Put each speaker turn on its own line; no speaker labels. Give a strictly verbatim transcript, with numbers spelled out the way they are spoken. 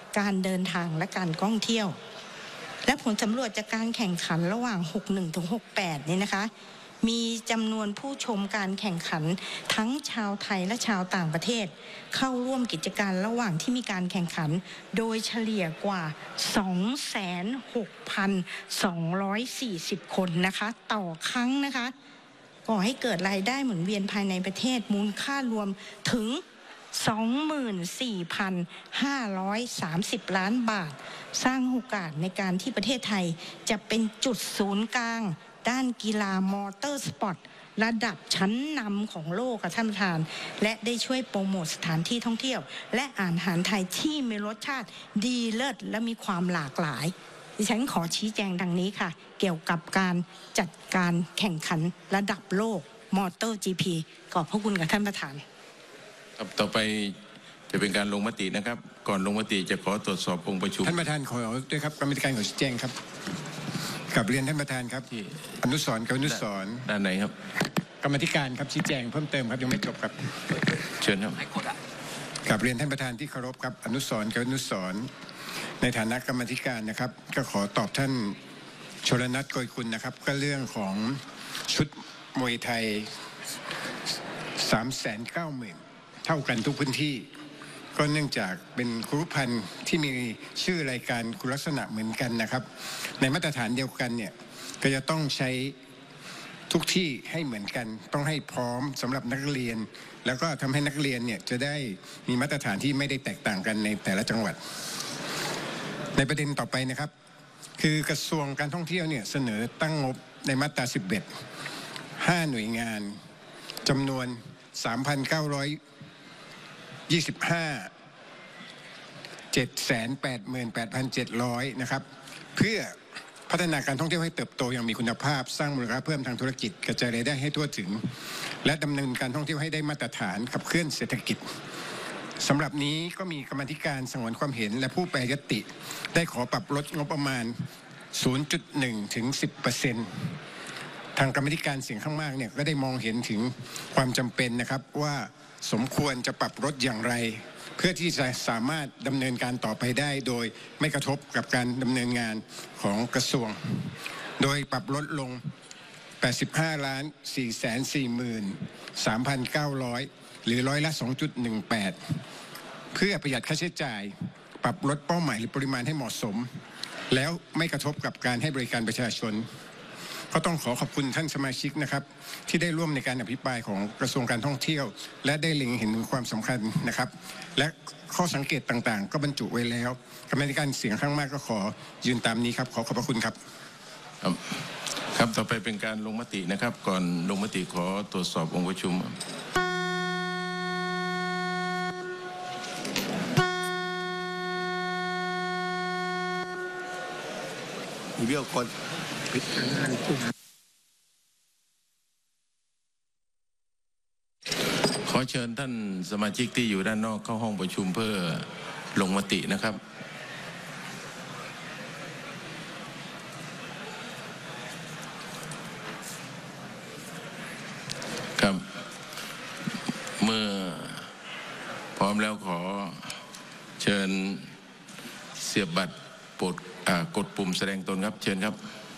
การเดินทางและการท่องเที่ยวและผลสำรวจจากการแข่งขันระหว่าง หกสิบเอ็ด ถึง หกสิบแปด นี่นะคะมีจำนวนผู้ชมการแข่งขันทั้งชาวไทยและชาวต่างประเทศเข้าร่วมกิจการระหว่างที่มีการแข่งขันโดยเฉลี่ยกว่า สองแสนหกพันสองร้อยสี่สิบ คนนะคะต่อครั้งนะคะก่อให้เกิดรายได้หมุนเวียนภายในประเทศมูลค่ารวมถึง สองหมื่นสี่พันห้าร้อยสามสิบ ล้านบาทสร้างโอกาสในการที่ประเทศไทยจะเป็นจุดศูนย์กลางด้านกีฬามอเตอร์สปอร์ตระดับชั้นนำของโลกค่ะท่านประธานและได้ช่วยโปรโมทสถานที่ท่องเที่ยวและอาหารไทยที่มีรสชาติดีเลิศและมีความหลากหลายดิฉันขอชี้แจงดังนี้ค่ะเกี่ยวกับการจัดการแข่งขันระดับโลกมอเตอร์ จี พี ขอบพระคุณกับท่านประธาน
ครับต่อไปจะเป็นการลงมตินะครับก่อนลงมติจะขอตรวจสอบองค์ประชุม
ท่านประธานขอด้วยครับกรรมการขอชี้แจงครับกับเรียนท่านประธานครับที่อนุสรณ์กับอนุสรณ์
ด้านไหนครับ
กรรมธิการครับชี้แจงเพิ่มเติมครับยังไม่จบครับ
เชิญครับ
กับเรียนท่านประธานที่เคารพครับอนุสรณ์กับอนุสรณ์ในฐานะกรรมธิการนะครับก็ขอตอบท่านชลนัทโกยคุณนะครับก็เรื่องของชุดมวยไทย สามแสนเก้าหมื่น เท่ากันทุกพื้นที่ก็เนื่องจากเป็นครุพันธ์ที่มีชื่อรายการคุณลักษณะเหมือนกันนะครับในมาตรฐานเดียวกันเนี่ยก็จะต้องใช้ทุกที่ให้เหมือนกันต้องให้พร้อมสำหรับนักเรียนแล้วก็ทำให้นักเรียนเนี่ยจะได้มีมาตรฐานที่ไม่ได้แตกต่างกันในแต่ละจังหวัดในประเด็นต่อไปนะครับคือกระทรวงการท่องเที่ยวเนี่ยเสนอตั้งงบในมาตราสิบเอ็ด ห้าหน่วยงานจำนวน สามพันเก้าร้อยยี่สิบห้า เจ็ดแสนแปดหมื่นแปดพันเจ็ดร้อย นะครับเพื่อพัฒนาการท่องเที่ยวให้เติบโตอย่างมีคุณภาพสร้างมูลค่าเพิ่มทางธุรกิจกระจายรายได้ให้ทั่วถึงและดำเนินการท่องเที่ยวให้ได้มาตรฐานขับเคลื่อนเศรษฐกิจสำหรับนี้ก็มีกรรมาธิการสงวนความเห็นและผู้แปรยติได้ขอปรับลดงบประมาณ ศูนย์จุดหนึ่ง ถึง สิบเปอร์เซ็นต์ ทางกรรมาธิการเสียงข้างมากเนี่ยก็ได้มองเห็นถึงความจำเป็นนะครับว่าสมควรจะปรับลดอย่างไรเพื่อที่จะสามารถดำเนินการต่อไปได้โดยไม่กระทบกับการดำเนินงานของกระทรวงโดยปรับลดลง แปดสิบห้าล้านสี่แสนสี่หมื่นสามพันเก้าร้อย หรือร้อยละ สองจุดหนึ่งแปด เพื่อประหยัดค่าใช้จ่ายปรับลดเป้าหมายหรือปริมาณให้เหมาะสมแล้วไม่กระทบกับการให้บริการประชาชนก็ต้องขอขอบคุณท่านสมาชิกนะครับที่ได้ร่วมในการอภิปรายของกระทรวงการท่องเที่ยวและได้เล็งเห็นถึงความสำคัญนะครับและข้อสังเกตต่างๆก็บรรจุไว้แล้วกรรมการเสียงข้างมากก็ขอยืนตามนี้ครับขอขอบพระคุณครับ
ครับครับต่อไปเป็นการลงมตินะครับก่อนลงมติขอตรวจสอบองค์ประชุม
มีเบี้ยคน
ขอเชิญท่านสมาชิกที่อยู่ด้านนอกเข้าห้องประชุมเพื่อลงมตินะครับครับเมื่อพร้อมแล้วขอเชิญเสียบบัตรโปรดกดปุ่มแสดงตนครับเชิญครับ